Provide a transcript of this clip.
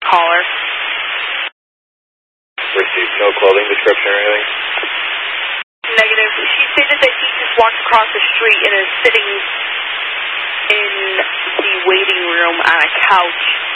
caller. Received no clothing description or anything? Negative. She stated that he just walked across the street and is sitting in the waiting room on a couch